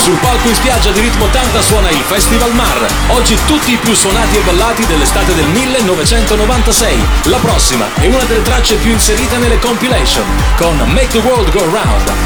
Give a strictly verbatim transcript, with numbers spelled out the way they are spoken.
Sul palco in spiaggia di Ritmo ottanta suona il Festival Mar. Oggi tutti i più suonati e ballati dell'estate del millenovecentonovantasei. La prossima è una delle tracce più inserite nelle compilation, con Make the World Go Round.